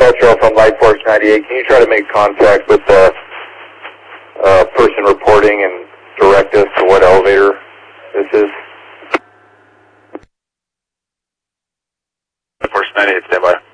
Metro from Light Force 98. Can you try to make contact with the person reporting and direct us to what elevator this is? Light Force 98, stand by.